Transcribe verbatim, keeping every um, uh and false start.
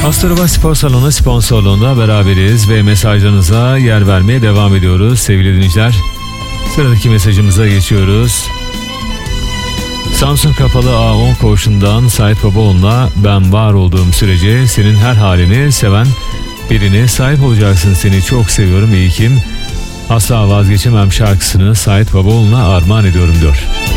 Astroba Spor Salonu sponsorluğunda beraberiz ve mesajlarınıza yer vermeye devam ediyoruz sevgili dinleyiciler. Sıradaki mesajımıza geçiyoruz. Samsun Kapalı A on koğuşundan Sait Babaoğlu'na ben var olduğum sürece senin her halini seven birine sahip olacaksın, seni çok seviyorum iyi kim. Asla vazgeçemem şarkısını Sait Babaoğlu'na armağan ediyorum diyor.